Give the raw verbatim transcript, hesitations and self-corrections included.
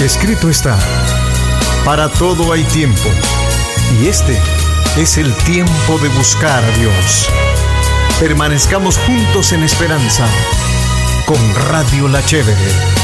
Escrito está, para todo hay tiempo, y este es el tiempo de buscar a Dios. Permanezcamos juntos en esperanza con Radio La Chévere.